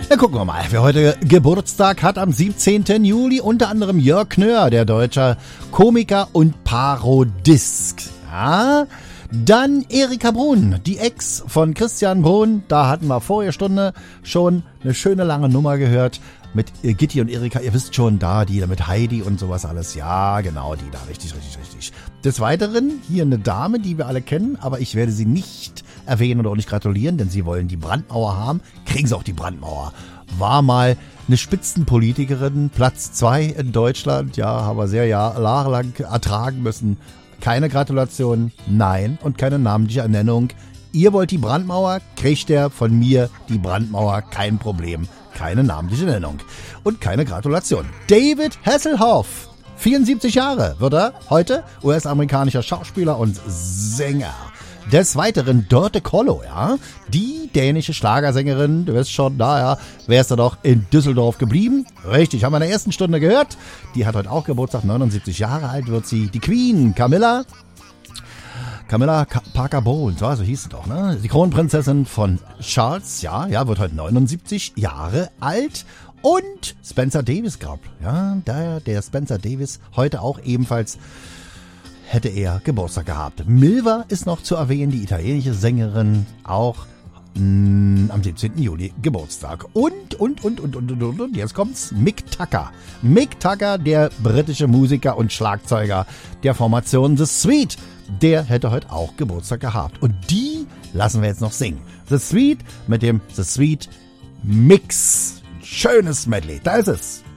Na, gucken wir mal, wer heute Geburtstag hat am 17. Juli. Unter anderem Jörg Knör, der deutsche Komiker und Parodist. Ja. Dann Erika Bruhn, die Ex von Christian Bruhn. Da hatten wir vorige Stunde schon eine schöne lange Nummer gehört mit Gitti und Erika. Ihr wisst schon, da die mit Heidi und sowas alles. Ja, genau, die da. Richtig. Des Weiteren hier eine Dame, die wir alle kennen, aber ich werde sie nicht erwähnen oder auch nicht gratulieren, denn sie wollen die Brandmauer haben. Kriegen sie auch die Brandmauer. War mal eine Spitzenpolitikerin, Platz 2 in Deutschland. Ja, haben wir sehr jahrelang ertragen müssen. Keine Gratulation, nein, und keine namentliche Ernennung. Ihr wollt die Brandmauer, kriegt ihr von mir die Brandmauer, kein Problem. Keine namentliche Nennung und keine Gratulation. David Hasselhoff, 74 Jahre wird er heute, US-amerikanischer Schauspieler und Sänger. Des Weiteren Dörte Kollo, ja, die dänische Schlagersängerin, du wirst schon, naja, wärst du doch in Düsseldorf geblieben. Richtig, haben wir in der ersten Stunde gehört. Die hat heute auch Geburtstag, 79 Jahre alt wird sie. Die Queen, Camilla Parker Bowles, so hieß sie doch, ne? Die Kronprinzessin von Charles, ja, wird heute 79 Jahre alt. Und Spencer Davis gab, ja, der Spencer Davis heute auch ebenfalls hätte er Geburtstag gehabt. Milva ist noch zu erwähnen, die italienische Sängerin, auch am 17. Juli Geburtstag. Und jetzt kommt's, Mick Tucker. Mick Tucker, der britische Musiker und Schlagzeuger der Formation The Sweet, der hätte heute auch Geburtstag gehabt. Und die lassen wir jetzt noch singen. The Sweet mit dem The Sweet Mix. Schönes Medley, da ist es.